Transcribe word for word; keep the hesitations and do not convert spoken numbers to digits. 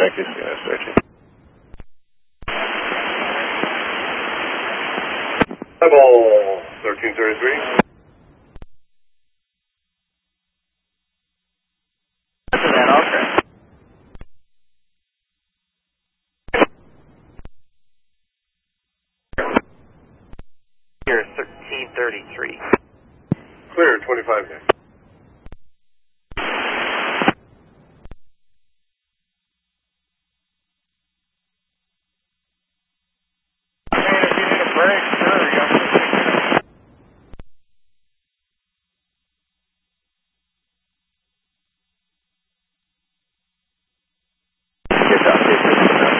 Practice, yeah, searching. Eyeball thirteen thirty-three. That's an okay. Here, thirteen thirty-three. Clear, twenty-five.